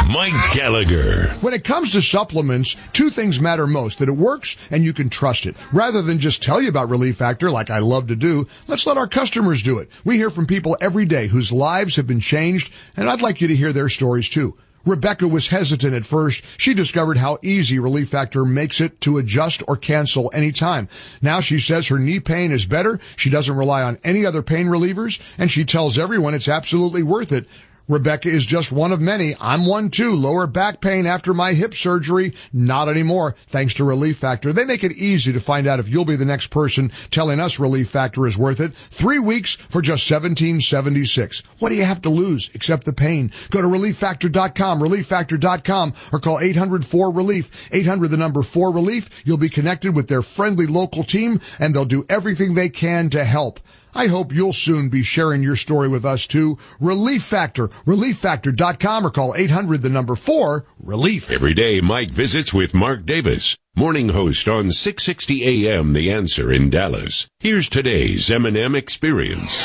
Mike Gallagher. When it comes to supplements, two things matter most: that it works and you can trust it. Rather than just tell you about Relief Factor like I love to do, let's let our customers do it. We hear from people every day whose lives have been changed, and I'd like you to hear their stories too. Rebecca was hesitant at first. She discovered how easy Relief Factor makes it to adjust or cancel anytime. Now she says her knee pain is better. She doesn't rely on any other pain relievers, and she tells everyone it's absolutely worth it. Rebecca is just one of many. I'm one too. Lower back pain after my hip surgery. Not anymore, thanks to Relief Factor. They make it easy to find out if you'll be the next person telling us Relief Factor is worth it. 3 weeks for just $17.76. What do you have to lose except the pain? Go to ReliefFactor.com, ReliefFactor.com, or call 800-4RELIEF. 800-4RELIEF. You'll be connected with their friendly local team, and they'll do everything they can to help. I hope you'll soon be sharing your story with us too. Relief Factor, ReliefFactor.com, or call 800-4RELIEF. Every day, Mike visits with Mark Davis, morning host on 660 AM The Answer in Dallas. Here's today's M&M Experience.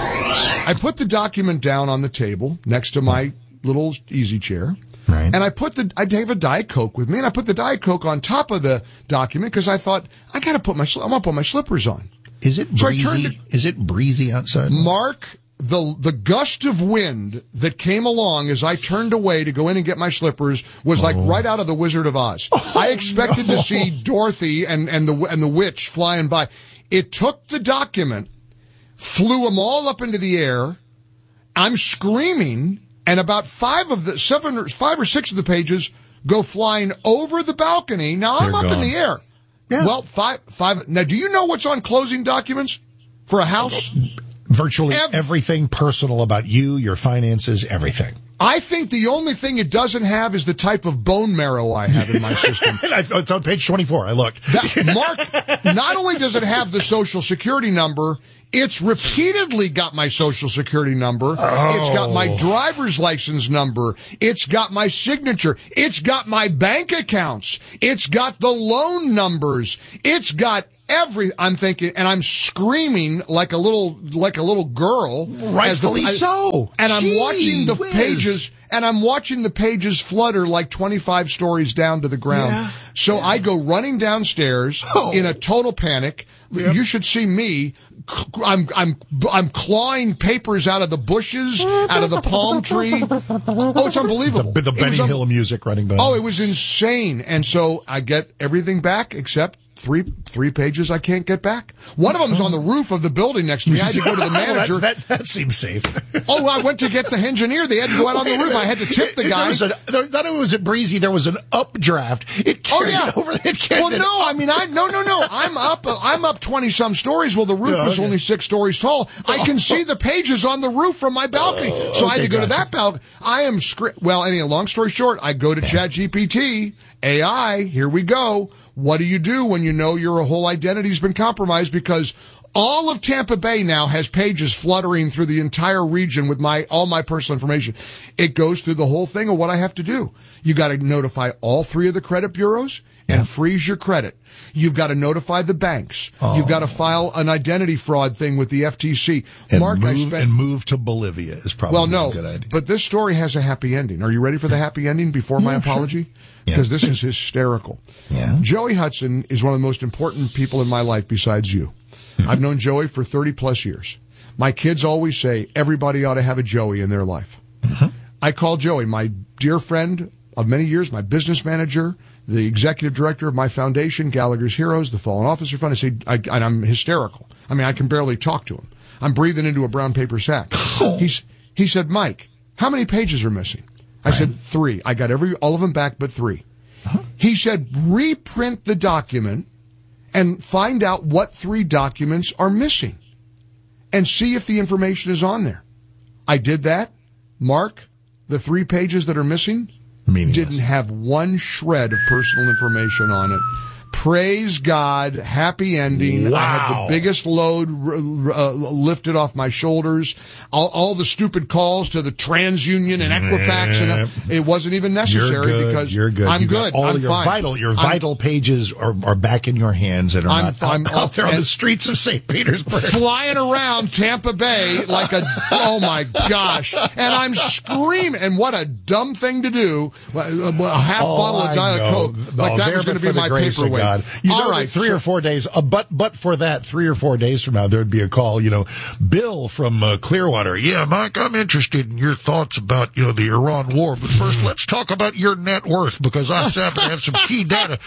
I put the document down on the table next to my little easy chair. Right. And I have a Diet Coke with me, and I put the Diet Coke on top of the document because I thought, I want to put my slippers on. Is it breezy? Is it breezy outside? Mark, the gust of wind that came along as I turned away to go in and get my slippers was like right out of the Wizard of Oz. I expected to see Dorothy and the witch flying by. It took the document, flew them all up into the air. I'm screaming, and about 5 or 6 of the pages go flying over the balcony. Now I'm up in the air. Yeah. Well, five. Now, do you know what's on closing documents for a house? Virtually everything personal about you, your finances, everything. I think the only thing it doesn't have is the type of bone marrow I have in my system. It's on page 24. I looked. Mark, not only does it have the Social Security number, it's repeatedly got my Social Security number. Oh. It's got my driver's license number. It's got my signature. It's got my bank accounts. It's got the loan numbers. It's got I'm thinking, and I'm screaming like a little girl. Rightfully so. And I'm watching the pages flutter like 25 stories down to the ground. Yeah. So I go running downstairs in a total panic. Yep. You should see me. I'm clawing papers out of the bushes, out of the palm tree. Oh, it's unbelievable. The Benny Hill music running by. Oh, it was insane. And so I get everything back except three pages I can't get back. One of them's on the roof of the building next to me. I had to go to the manager. That seems safe. I went to get the engineer. They had to go out on the roof. I had to tip the guy. Not only was it breezy, there was an updraft. It carried over. No. I'm up 20-some stories. Well, the roof was only 6 stories tall. I can see the pages on the roof from my balcony. So I had to go to that balcony. Long story short, I go to ChatGPT, AI, here we go. What do you do when you know your whole identity's been compromised? Because all of Tampa Bay now has pages fluttering through the entire region with all my personal information. It goes through the whole thing of what I have to do. You got to notify all 3 of the credit bureaus and freeze your credit. You've got to notify the banks. You've got to file an identity fraud thing with the FTC. And move to Bolivia is probably a good idea. But this story has a happy ending. Are you ready for the happy ending before my apology? Because this is hysterical. Yeah. Joey Hudson is one of the most important people in my life besides you. Mm-hmm. I've known Joey for 30-plus years. My kids always say everybody ought to have a Joey in their life. Mm-hmm. I call Joey my dear friend of many years, my business manager, the executive director of my foundation, Gallagher's Heroes, the Fallen Officer Fund. And I'm hysterical. I mean, I can barely talk to him. I'm breathing into a brown paper sack. He said, Mike, how many pages are missing? I said 3. I got all of them back but 3. Uh-huh. He said, reprint the document and find out what 3 documents are missing and see if the information is on there. I did that. Mark, the 3 pages that are missing didn't have one shred of personal information on it. Praise God, happy ending. Wow. I had the biggest load lifted off my shoulders. All the stupid calls to the TransUnion and Equifax, and it wasn't even necessary because I'm good. I'm fine. Your vital pages are back in your hands and are not out there on the streets of St. Petersburg. Flying around Tampa Bay like oh my gosh. And I'm screaming. And what a dumb thing to do. A half bottle of Diet Coke. Like that was going to be my paperweight. All right, 3 or 4 days. But for that, 3 or 4 days from now, there would be a call. Bill from Clearwater. Yeah, Mike, I'm interested in your thoughts about the Iran war. But first, let's talk about your net worth because I happen to have some key data.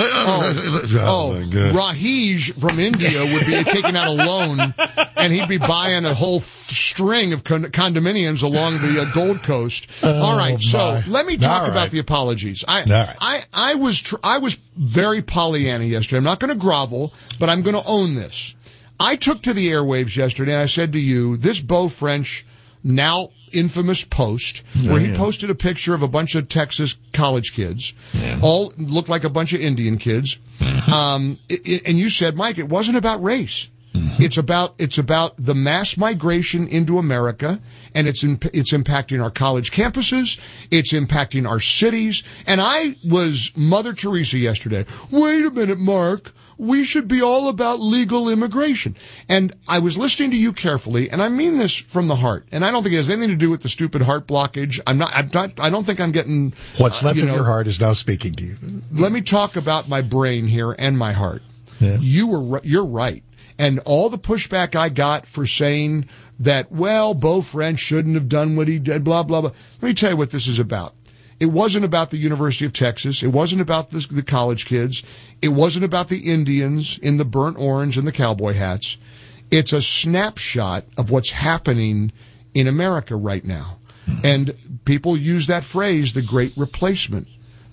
Rahij from India would be taking out a loan, and he'd be buying a whole string of condominiums along the Gold Coast. All right, so let me talk about the apologies. I was very Pollyanna yesterday. I'm not going to grovel, but I'm going to own this. I took to the airwaves yesterday and I said to you, this Beau French, now infamous post, where he posted a picture of a bunch of Texas college kids, all looked like a bunch of Indian kids, and you said, Mike, it wasn't about race. It's about the mass migration into America, and it's impacting our college campuses. It's impacting our cities. And I was Mother Teresa yesterday. Wait a minute, Mark. We should be all about legal immigration. And I was listening to you carefully, and I mean this from the heart. And I don't think it has anything to do with the stupid heart blockage. I don't think I'm getting what's left of your heart is now speaking to you. Let me talk about my brain here and my heart. Yeah. You're right. And all the pushback I got for saying that, Beau French shouldn't have done what he did, blah, blah, blah. Let me tell you what this is about. It wasn't about the University of Texas. It wasn't about the college kids. It wasn't about the Indians in the burnt orange and the cowboy hats. It's a snapshot of what's happening in America right now. And people use that phrase, the great replacement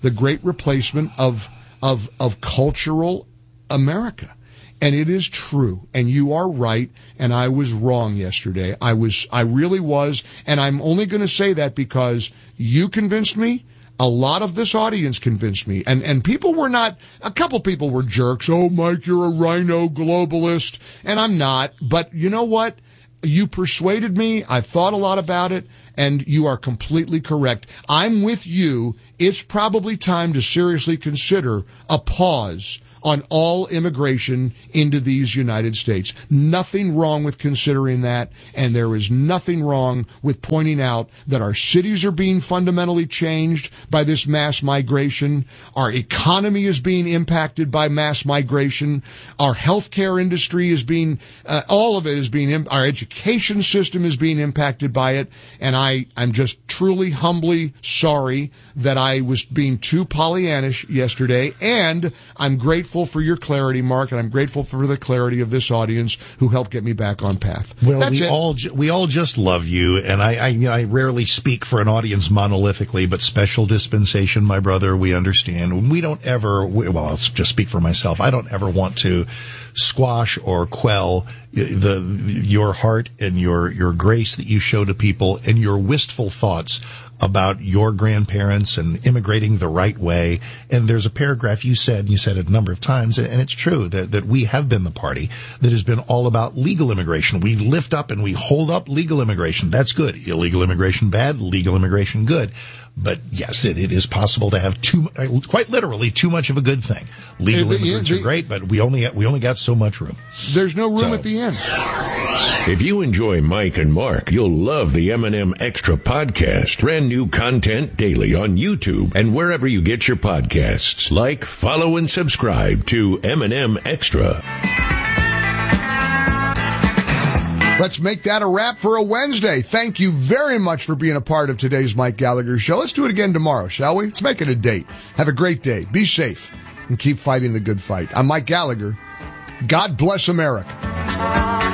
of cultural America. And it is true. And you are right. And I was wrong yesterday. I really was. And I'm only going to say that because you convinced me. A lot of this audience convinced me. And people were not, a couple people were jerks. Oh, Mike, you're a rhino globalist. And I'm not. But you know what? You persuaded me. I've thought a lot about it. And you are completely correct. I'm with you. It's probably time to seriously consider a pause on all immigration into these United States. Nothing wrong with considering that, and there is nothing wrong with pointing out that our cities are being fundamentally changed by this mass migration. Our economy is being impacted by mass migration. Our healthcare industry is being, all of it is being, our education system is being impacted by it, and I'm just truly, humbly sorry that I was being too Pollyannish yesterday, and I'm grateful for your clarity, Mark, and I'm grateful for the clarity of this audience who helped get me back on path. Well, we all just love you, and I rarely speak for an audience monolithically, but special dispensation, my brother, we understand. We don't ever, I'll just speak for myself. I don't ever want to squash or quell your heart and your grace that you show to people and your wistful thoughts about your grandparents and immigrating the right way. And there's a paragraph you said it a number of times, and it's true that we have been the party that has been all about legal immigration. We lift up and we hold up legal immigration. That's good. Illegal immigration bad, legal immigration good. But yes, it is possible to have quite literally too much of a good thing. Legal immigrants are great, but we only got so much room. There's no room at the end. If you enjoy Mike and Mark, you'll love the M&M Extra podcast. Brand new content daily on YouTube and wherever you get your podcasts. Like, follow, and subscribe to M&M Extra. Let's make that a wrap for a Wednesday. Thank you very much for being a part of today's Mike Gallagher Show. Let's do it again tomorrow, shall we? Let's make it a date. Have a great day. Be safe and keep fighting the good fight. I'm Mike Gallagher. God bless America.